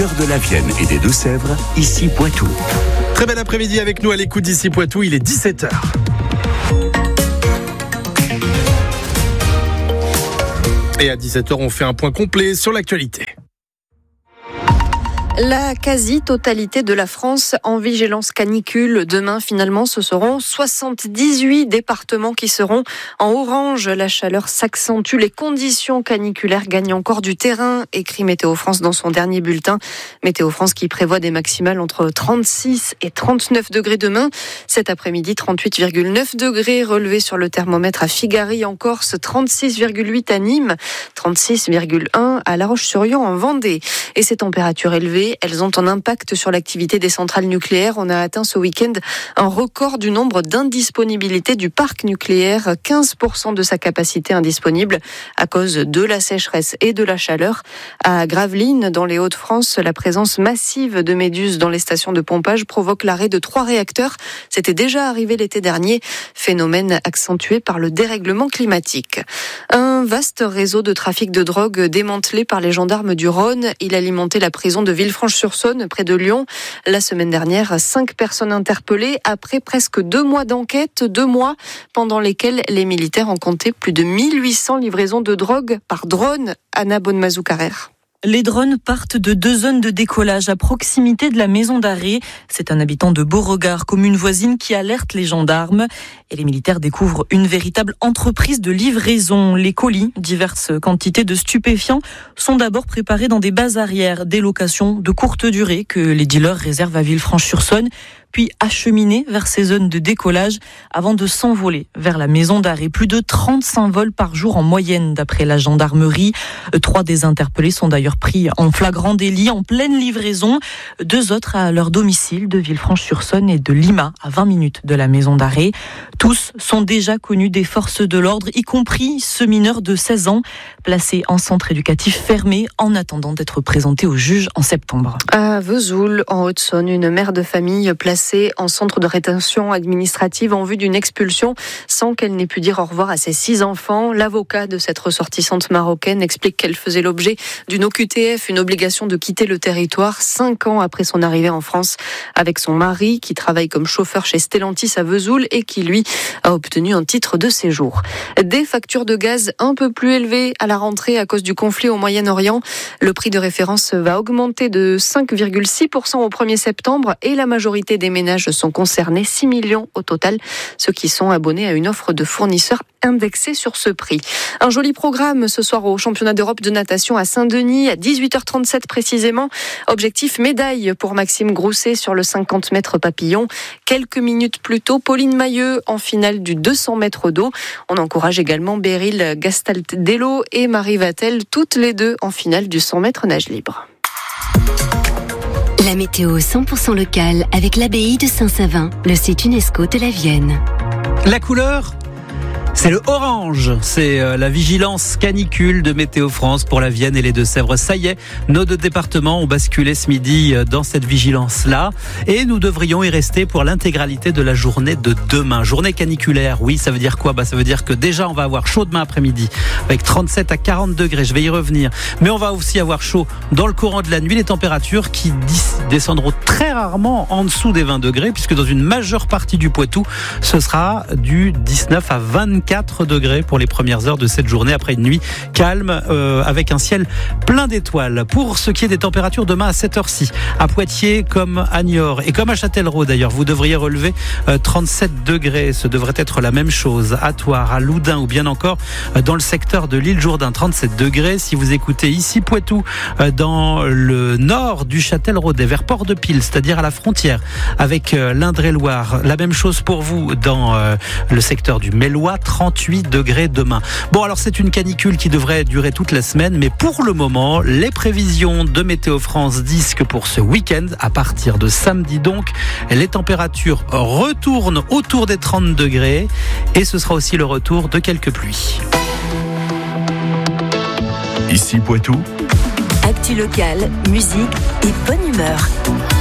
Heure de la Vienne et des Deux-Sèvres, ici Poitou. Très bel après-midi avec nous à l'écoute d'ici Poitou, il est 17h. Et à 17h, on fait un point complet sur l'actualité. La quasi-totalité de la France en vigilance canicule. Demain, finalement, ce seront 78 départements qui seront en orange. La chaleur s'accentue. Les conditions caniculaires gagnent encore du terrain, écrit Météo France dans son dernier bulletin. Météo France qui prévoit des maximales entre 36 et 39 degrés demain. Cet après-midi, 38,9 degrés relevés sur le thermomètre à Figari en Corse, 36,8 à Nîmes, 36,1 à La Roche-sur-Yon en Vendée. Et ces températures élevées, elles ont un impact sur l'activité des centrales nucléaires. On a atteint ce week-end un record du nombre d'indisponibilités du parc nucléaire, 15% de sa capacité indisponible à cause de la sécheresse et de la chaleur. À Gravelines, dans les Hauts-de-France, la présence massive de méduses dans les stations de pompage provoque l'arrêt de 3 réacteurs. C'était déjà arrivé l'été dernier, phénomène accentué par le dérèglement climatique. Un vaste réseau de trafic de drogue démantelé par les gendarmes du Rhône. Il alimentait la prison de Villefranche-sur-Saône, près de Lyon. La semaine dernière, 5 personnes interpellées après presque 2 mois d'enquête, 2 mois pendant lesquels les militaires ont compté plus de 1800 livraisons de drogue par drone. Anna Bonnemazou-Carrère. Les drones partent de 2 zones de décollage à proximité de la maison d'arrêt. C'est un habitant de Beauregard, commune voisine, qui alerte les gendarmes. Et les militaires découvrent une véritable entreprise de livraison. Les colis, diverses quantités de stupéfiants, sont d'abord préparés dans des bases arrières, des locations de courte durée que les dealers réservent à Villefranche-sur-Saône, puis acheminés vers ces zones de décollage avant de s'envoler vers la maison d'arrêt. Plus de 35 vols par jour en moyenne, d'après la gendarmerie. 3 des interpellés sont d'ailleurs pris en flagrant délit, en pleine livraison. 2 autres à leur domicile de Villefranche-sur-Saône et de Lima, à 20 minutes de la maison d'arrêt. Tous sont déjà connus des forces de l'ordre, y compris ce mineur de 16 ans, placé en centre éducatif fermé en attendant d'être présenté au juge en septembre. À Vesoul, en Haute-Saône, une mère de famille placée en centre de rétention administrative en vue d'une expulsion sans qu'elle n'ait pu dire au revoir à ses 6 enfants. L'avocat de cette ressortissante marocaine explique qu'elle faisait l'objet d'une OQTF, une obligation de quitter le territoire 5 ans après son arrivée en France avec son mari qui travaille comme chauffeur chez Stellantis à Vesoul et qui lui a obtenu un titre de séjour. Des factures de gaz un peu plus élevées à la rentrée à cause du conflit au Moyen-Orient. Le prix de référence va augmenter de 5,6% au 1er septembre et la majorité des ménages sont concernés, 6 millions au total, ceux qui sont abonnés à une offre de fournisseurs indexée sur ce prix. Un joli programme ce soir au championnat d'Europe de natation à Saint-Denis, à 18h37 précisément. Objectif médaille pour Maxime Grousset sur le 50 mètres papillon. Quelques minutes plus tôt, Pauline Mailleux en finale du 200 mètres d'eau. On encourage également Beryl Gastaldello et Marie Vatel, toutes les deux en finale du 100 mètres nage libre. La météo 100% locale avec l'abbaye de Saint-Savin, le site UNESCO de la Vienne. La couleur ? C'est le orange, c'est la vigilance canicule de Météo France pour la Vienne et les Deux-Sèvres. Ça y est, nos 2 départements ont basculé ce midi dans cette vigilance-là et nous devrions y rester pour l'intégralité de la journée de demain. Journée caniculaire, oui, ça veut dire quoi ? Ça veut dire que déjà on va avoir chaud demain après-midi avec 37 à 40 degrés, je vais y revenir. Mais on va aussi avoir chaud dans le courant de la nuit, les températures qui descendront très rarement en dessous des 20 degrés puisque dans une majeure partie du Poitou, ce sera du 19 à 24 degrés pour les premières heures de cette journée après une nuit calme avec un ciel plein d'étoiles. Pour ce qui est des températures demain à 7h-ci, à Poitiers comme à Niort et comme à Châtellerault d'ailleurs, vous devriez relever 37 degrés. Ce devrait être la même chose à Thouars, à Loudun ou bien encore dans le secteur de l'île Jourdain, 37 degrés. Si vous écoutez ici Poitou, dans le nord du Châtellerault, vers Port-de-Pile, c'est-à-dire à la frontière avec l'Indre-et-Loire, la même chose pour vous dans le secteur du Mélois, 38 degrés demain. Bon, alors c'est une canicule qui devrait durer toute la semaine, mais pour le moment, les prévisions de Météo France disent que pour ce week-end, à partir de samedi donc, les températures retournent autour des 30 degrés et ce sera aussi le retour de quelques pluies. Ici Poitou. Actu locale, musique et bonne humeur.